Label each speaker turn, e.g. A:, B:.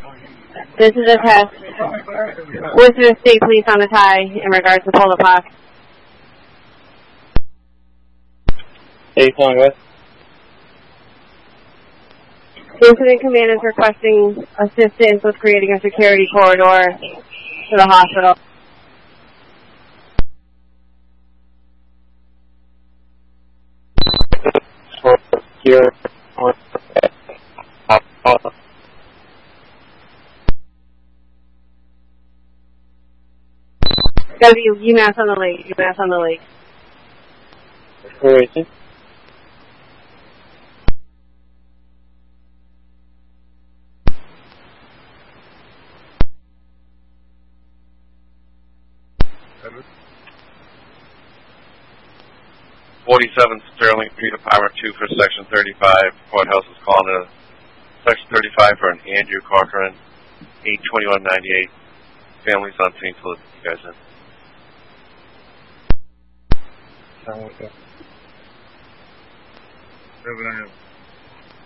A: This is a test. Worcester State Police on the tie in regards to Polo Park.
B: Hey, calling with?
A: Incident command is requesting assistance with creating a security corridor to the hospital. Gotta be UMass on the lake. UMass on the lake.
B: Where is it?
C: Sterling Street, Apartment 2 for Section 35. Courthouse is calling in Section 35 for an Andrew Corcoran, 82198. Family's on scene to let you guys in.
B: Okay.